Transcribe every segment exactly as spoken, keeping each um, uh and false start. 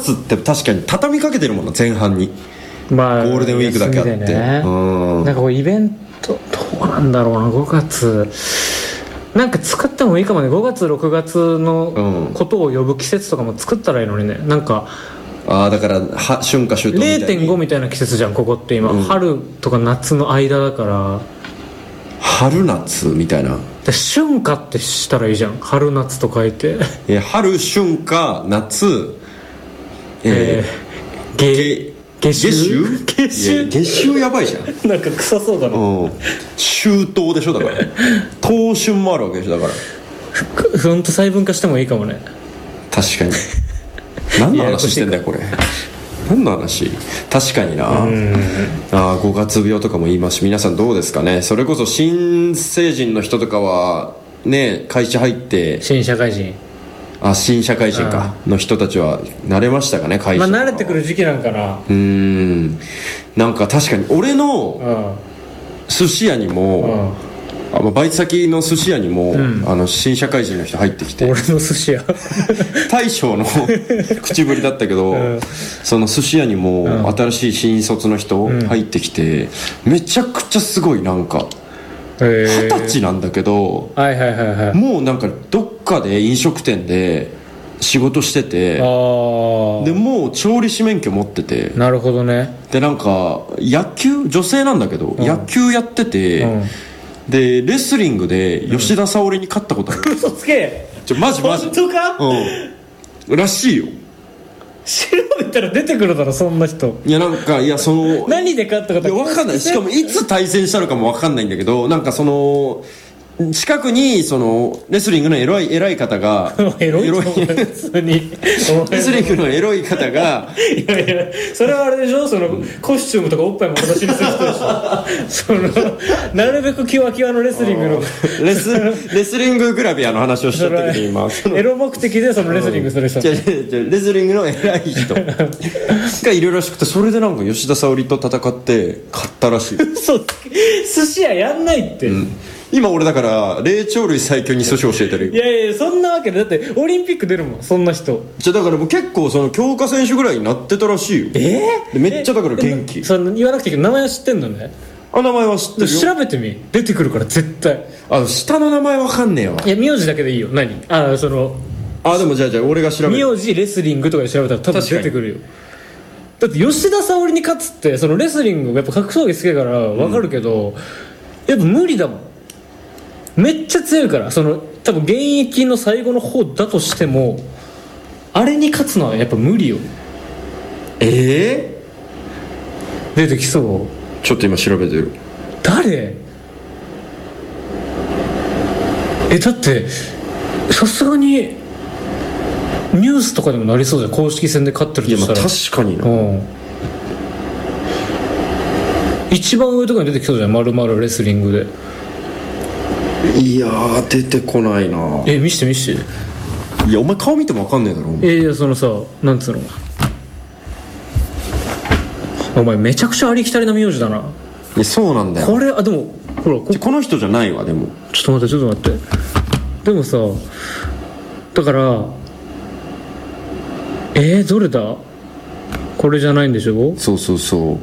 つって確かに畳みかけてるもんな、前半に、まあ、ゴールデンウィークだけあって、ね、うん、 なんかこうイベントどうなんだろうな、ごがつなんか作ってもいいかもね。ごがつろくがつのことを呼ぶ季節とかも作ったらいいのにね。なんかああ、だからは春夏秋冬みたいにれいてんご みたいな季節じゃんここって今、うん、春とか夏の間だから、 春夏みたいな。 で春夏ってしたらいいじゃん、春夏と書いて。 え春春夏夏、えー、えー、 夏秋夏秋夏秋やばいじゃんなんか臭そうだな、 うん、秋冬でしょ、だから冬春もあるわけでしょ、だからほんと細分化してもいいかもね。 確かに何の話してんだよこれ何の話。確かにな。あごがつ病とかも言いますし、皆さんどうですかね。それこそ新成人の人とかはね、会社入って新社会人あ新社会人かの人たちは慣れましたかね、会社。 まあ慣れてくる時期なんかな。 うーん、なんか確かに俺の寿司屋にも、あバイト先の寿司屋にも、うん、あの新社会人の人入ってきて、 俺の寿司屋大将の口ぶりだったけど、うん、その寿司屋にも、うん、新しい新卒の人入ってきて、うん、めちゃくちゃすごい、なんか二十歳なんだけど、 はいはいはいはい、 もうなんかどっかで飲食店で仕事してて、あでもう調理師免許持ってて。 なるほどね。 でなんか野球、女性なんだけど、うん、野球やってて、うん、でレスリングで吉田沙保里に勝ったことある。 嘘つけ。 ちょマジマジ。 本当か。 うんらしいよ。 調べたら出てくるだろそんな人。 いやなんかいやその何で勝ったかいや分かんない。しかもいつ対戦したのかも分かんないんだけど、なんかその近くにそのレスリングの偉い偉い方がエロい普通にレスリングのエロい方がいやいやそれはあれでしょ、そのコスチュームとかおっぱいも形にする人でしょそのなるべくキワキワのレスリングのレスレスリンググラビアの話をしちゃったけど今エロ目的でそのレスリングする人、 レスリングの偉い人がいるらしくて、それでなんか吉田沙保里と戦って勝ったらしい。 嘘寿司屋やんないって、うん、 今俺だから霊長類最強に寿司教えてるよ。 いやいやそんなわけで、だってオリンピック出るもんそんな人。 じゃだからもう結構その強化選手ぐらいになってたらしいよ。 えー、めっちゃだから元気。 その言わなくていいけど名前は知ってんのね。 あ名前は知ってるよ。 調べてみ、出てくるから絶対。 あ下の名前わかんねえわ。 いや名字だけでいいよ。何あそのあでもじゃあじゃあ俺が調べる。 名字レスリングとかで調べたら多分出てくるよ。だって吉田沙保里に勝つってそのレスリングやっぱ格闘技好きだから分かるけど、うん、やっぱ無理だもん。めっちゃ強いから、その多分現役の最後の方だとしてもあれに勝つのはやっぱ無理よ。 えー、出てきそう。 ちょっと今調べてる。 誰？えだってさすがにニュースとかでもなりそうだよ、公式戦で勝ってるとしたら。 いやまあ確かにな、うん、 一番上とかに出てきそうじゃん、丸々レスリングで。 いやー出てこないな。 え見して見して。 いやお前顔見ても分かんねえだろ。 えいやそのさなんつうの、お前めちゃくちゃありきたりな名字だな。 いやそうなんだよ。 これあでもほら こ, この人じゃないわ。でもちょっと待ってちょっと待って。でもさだからえー、どれだこれじゃないんでしょ。 そうそうそう。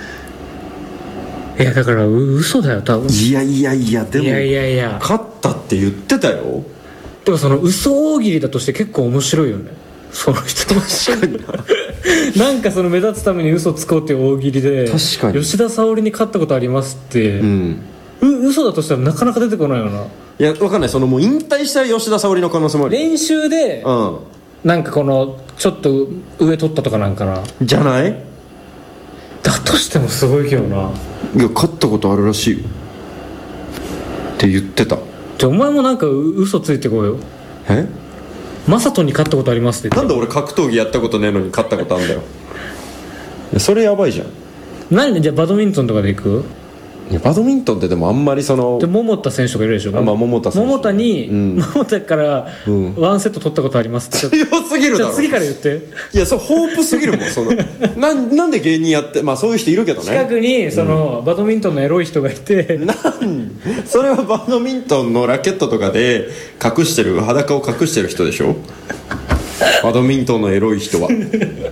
いやだから嘘だよ多分。 いやいやいやでもいやいやいや勝ったって言ってたよ。 でもその嘘大喜利だとして結構面白いよねその人のなんかその目立つために嘘つこうっていう大喜利で、 確かに吉田沙保里に勝ったことありますって、うん、う嘘だとしたらなかなか出てこないよな。 いや分かんない、そのもう引退した吉田沙保里の可能性もある。 練習で、うん、なんかこのちょっと上取ったとかなんかな。 じゃない？ だとしてもすごいけどな。 いや勝ったことあるらしいよって言ってた。 じゃあお前もなんか嘘ついてこうよ。 えマサトに勝ったことありますって言って。 なんで俺格闘技やったことねえのに勝ったことあるんだよ。いやそれやばいじゃん。 何でじゃあバドミントンとかで行く？ いやバドミントンってでもあんまりそので桃田選手とかいるでしょ。 あ、まあ、桃田選手桃田に、うん、桃田からワンセット取ったことありますって、 うん、強すぎるだろ。 じゃあ次から言って。 いやそうホープすぎるもんその な, なんで芸人やってまあそういう人いるけどね。 近くにその、うん、バドミントンのエロい人がいてなんそれはバドミントンのラケットとかで隠してる裸を隠してる人でしょバドミントンのエロい人は